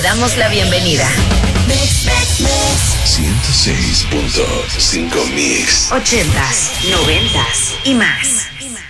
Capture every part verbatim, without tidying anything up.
damos la bienvenida. ciento seis punto cinco Mix. Ochentas, noventas y más.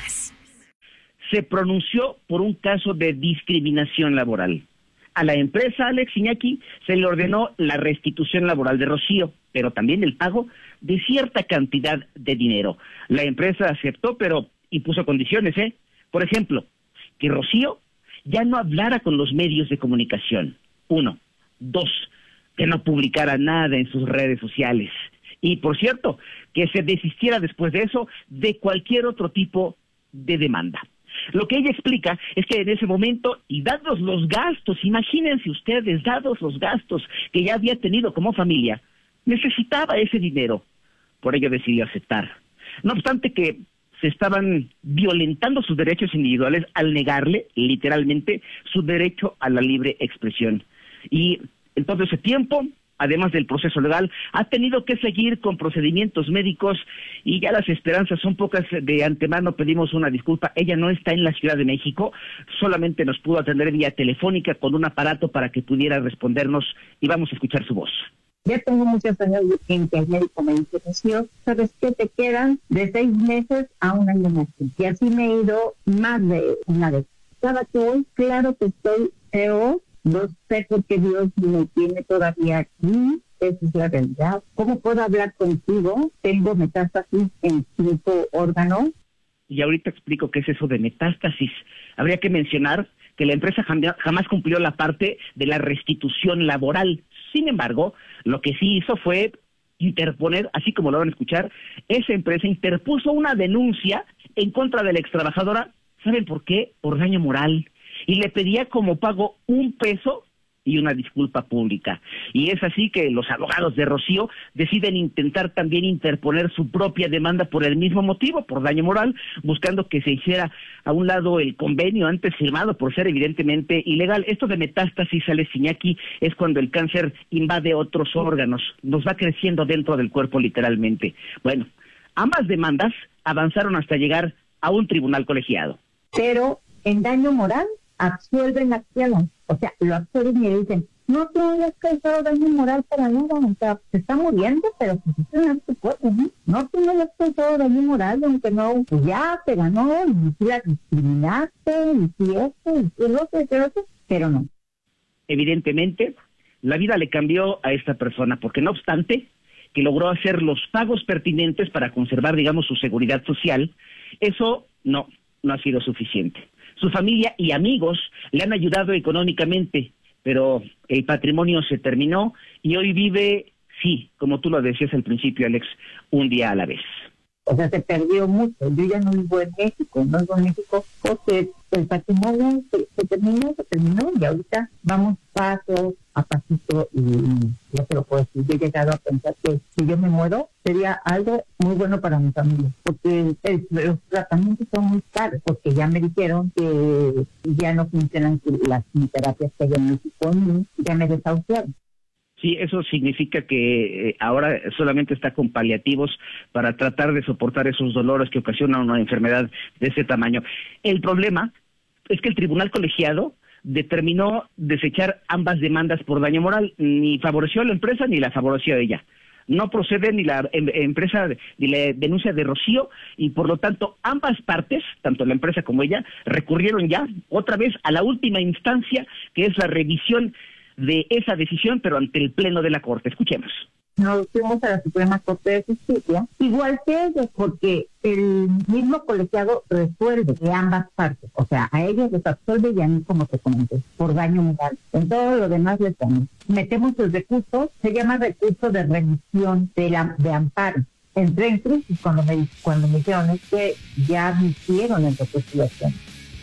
Se pronunció por un caso de discriminación laboral. A la empresa Alex Iñaki se le ordenó la restitución laboral de Rocío, pero también el pago de cierta cantidad de dinero. La empresa aceptó, pero y puso condiciones, ¿eh? Por ejemplo, que Rocío ya no hablara con los medios de comunicación. Uno. Dos, que no publicara nada en sus redes sociales. Y, por cierto, que se desistiera después de eso de cualquier otro tipo de demanda. Lo que ella explica es que en ese momento, y dados los gastos, imagínense ustedes, dados los gastos que ya había tenido como familia, necesitaba ese dinero. Por ello decidió aceptar. No obstante que se estaban violentando sus derechos individuales al negarle, literalmente, su derecho a la libre expresión. Y en todo ese tiempo, además del proceso legal, ha tenido que seguir con procedimientos médicos y ya las esperanzas son pocas. De antemano pedimos una disculpa. Ella no está en la Ciudad de México, solamente nos pudo atender vía telefónica con un aparato para que pudiera respondernos y vamos a escuchar su voz. Ya tengo muchos años en que el médico me dice, Rocío, ¿sabes qué? Te quedan de seis meses a un año más. Y así me he ido más de una vez. Cada que hoy, claro que estoy peor, no sé por qué Dios me tiene todavía aquí, esa es la realidad. ¿Cómo puedo hablar contigo? Tengo metástasis en cinco órganos. Y ahorita explico qué es eso de metástasis. Habría que mencionar que la empresa jamás cumplió la parte de la restitución laboral. Sin embargo, lo que sí hizo fue interponer, así como lo van a escuchar, esa empresa interpuso una denuncia en contra de la extrabajadora. ¿Saben por qué? Por daño moral. Y le pedía como pago un peso y una disculpa pública. Y es así que los abogados de Rocío deciden intentar también interponer su propia demanda por el mismo motivo, por daño moral, buscando que se hiciera a un lado el convenio antes firmado por ser evidentemente ilegal. Esto de metástasis, Alex Iñaki, es cuando el cáncer invade otros órganos, nos va creciendo dentro del cuerpo literalmente. Bueno, ambas demandas avanzaron hasta llegar a un tribunal colegiado. Pero en daño moral absuelven la acción, o sea, lo absuelven y le dicen, no te hayas causado daño moral para nada, o sea, se está muriendo, pero pues eso es tu cuerpo, ¿no? No te hayas causado daño moral, aunque no, pues ya te ganó, y tú la discriminaste, y si esto, y si el otro, y el otro, pero no. Evidentemente, la vida le cambió a esta persona, porque no obstante que logró hacer los pagos pertinentes para conservar, digamos, su seguridad social, eso no, no ha sido suficiente. Su familia y amigos le han ayudado económicamente, pero el patrimonio se terminó y hoy vive, sí, como tú lo decías al principio, Alex, un día a la vez. O sea, se perdió mucho. Yo ya no vivo en México, no vivo en México porque el patrimonio se, se terminó, se terminó y ahorita vamos paso a pasito y ya te lo puedo decir. Yo he llegado a pensar que si yo me muero sería algo muy bueno para mi familia, porque el, los tratamientos son muy caros, porque ya me dijeron que ya no funcionan las terapias que hay en México, ya me desahuciaron. Sí, eso significa que eh, ahora solamente está con paliativos para tratar de soportar esos dolores que ocasiona una enfermedad de ese tamaño. El problema es que el tribunal colegiado determinó desechar ambas demandas por daño moral, ni favoreció a la empresa ni la favoreció a ella. No procede ni la em- empresa ni la denuncia de Rocío y por lo tanto ambas partes, tanto la empresa como ella, recurrieron ya otra vez a la última instancia, que es la revisión de esa decisión, pero ante el Pleno de la Corte. Escuchemos. Nos fuimos a la Suprema Corte de Justicia, igual que ellos, porque el mismo colegiado resuelve de ambas partes. O sea, a ellos les absuelve y a mí, como te comenté, por daño moral. En todo lo demás les damos. Metemos los recursos, se llama recurso de remisión de, la, de amparo. Entré en crisis cuando me, cuando me dijeron, es que ya admitieron en reconciliación.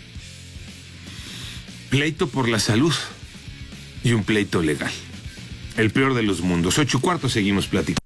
Pleito por la salud y un pleito legal. El peor de los mundos. Ocho cuartos, seguimos platicando.